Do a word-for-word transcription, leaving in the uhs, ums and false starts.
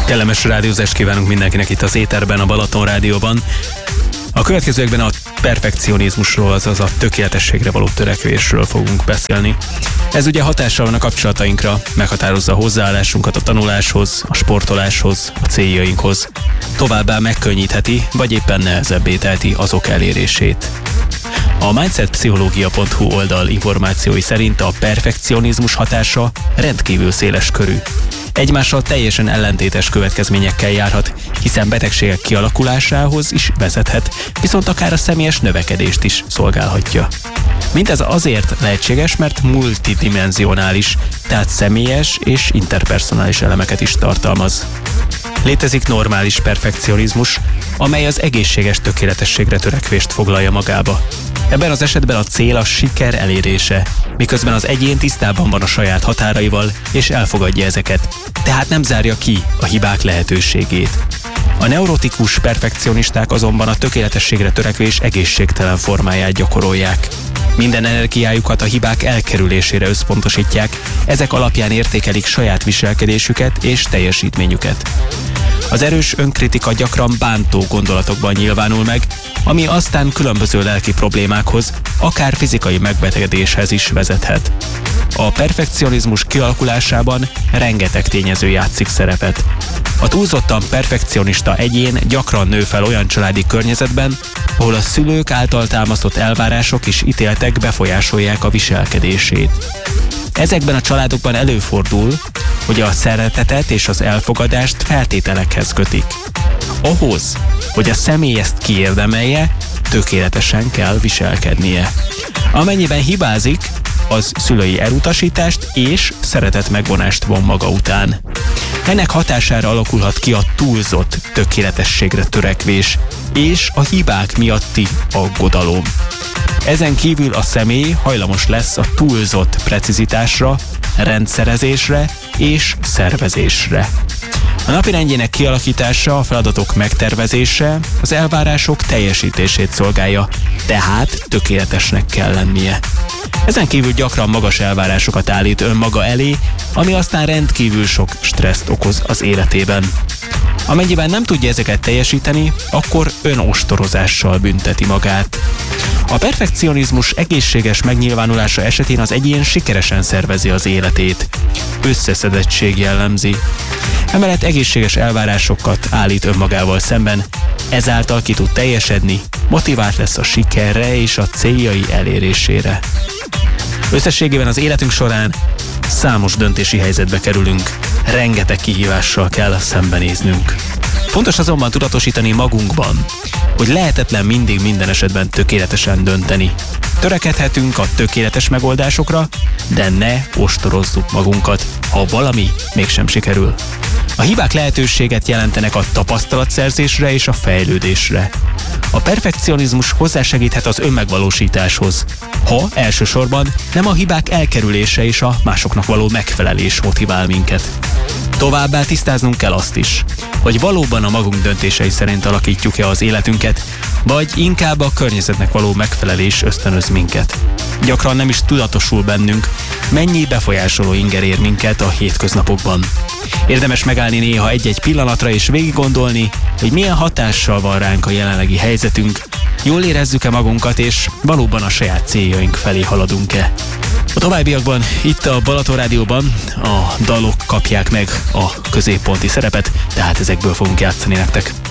Kellemes rádiózást kívánunk mindenkinek itt az éterben, a Balaton Rádióban. A következőkben a perfekcionizmusról, azaz a tökéletességre való törekvésről fogunk beszélni. Ez ugye hatással van a kapcsolatainkra, meghatározza a hozzáállásunkat a tanuláshoz, a sportoláshoz, a céljainkhoz. Továbbá megkönnyítheti, vagy éppen nehezebbé teheti azok elérését. A mindsetpszichológia pont hu oldal információi szerint a perfekcionizmus hatása rendkívül széles körű. Egymással teljesen ellentétes következményekkel járhat, hiszen betegségek kialakulásához is vezethet, viszont akár a személyes növekedést is szolgálhatja. Mindez azért lehetséges, mert multidimenzionális, tehát személyes és interpersonális elemeket is tartalmaz. Létezik normális perfekcionizmus, amely az egészséges tökéletességre törekvést foglalja magába. Ebben az esetben a cél a siker elérése, miközben az egyén tisztában van a saját határaival és elfogadja ezeket, tehát nem zárja ki a hibák lehetőségét. A neurotikus perfekcionisták azonban a tökéletességre törekvés egészségtelen formáját gyakorolják. Minden energiájukat a hibák elkerülésére összpontosítják, ezek alapján értékelik saját viselkedésüket és teljesítményüket. Az erős önkritika gyakran bántó gondolatokban nyilvánul meg, ami aztán különböző lelki problémákhoz, akár fizikai megbetegedéshez is vezethet. A perfekcionizmus kialakulásában rengeteg tényező játszik szerepet. A túlzottan perfekcionista egyén gyakran nő fel olyan családi környezetben, ahol a szülők által támasztott elvárások és ítéletek befolyásolják a viselkedését. Ezekben a családokban előfordul, hogy a szeretetet és az elfogadást feltételekhez kötik. Ahhoz, hogy a személy ezt kiérdemelje, tökéletesen kell viselkednie. Amennyiben hibázik, az szülői elutasítást és szeretet megvonást von maga után. Ennek hatására alakulhat ki a túlzott tökéletességre törekvés és a hibák miatti aggodalom. Ezen kívül a személy hajlamos lesz a túlzott precizitásra, rendszerezésre és szervezésre. A napirendjének kialakítása, a feladatok megtervezése, az elvárások teljesítését szolgálja, tehát tökéletesnek kell lennie. Ezen kívül gyakran magas elvárásokat állít önmaga elé, ami aztán rendkívül sok stresszt okoz az életében. Amennyiben nem tudja ezeket teljesíteni, akkor önostorozással bünteti magát. A perfekcionizmus egészséges megnyilvánulása esetén az egyén sikeresen szervezi az életét. Összeszedettség jellemzi. Emellett egészséges elvárásokat állít önmagával szemben, ezáltal ki tud teljesedni, motivált lesz a sikerre és a céljai elérésére. Összességében az életünk során számos döntési helyzetbe kerülünk, rengeteg kihívással kell szembenéznünk. Fontos azonban tudatosítani magunkban, hogy lehetetlen mindig minden esetben tökéletesen dönteni. Törekedhetünk a tökéletes megoldásokra, de ne ostorozzuk magunkat, ha valami mégsem sikerül. A hibák lehetőséget jelentenek a tapasztalatszerzésre és a fejlődésre. A perfekcionizmus hozzásegíthet az önmegvalósításhoz, ha elsősorban nem a hibák elkerülése és a másoknak való megfelelés motivál minket. Továbbá tisztáznunk kell azt is, hogy valóban a magunk döntései szerint alakítjuk-e az életünket, vagy inkább a környezetnek való megfelelés ösztönöz minket. Gyakran nem is tudatosul bennünk, mennyi befolyásoló inger ér minket a hétköznapokban. Érdemes megállni néha egy-egy pillanatra és végiggondolni, hogy milyen hatással van ránk a jelenlegi helyzetünk, jól érezzük-e magunkat, és valóban a saját céljaink felé haladunk-e. A továbbiakban itt a Balaton Rádióban a dalok kapják meg a középponti szerepet, tehát ezekből fogunk játszani nektek.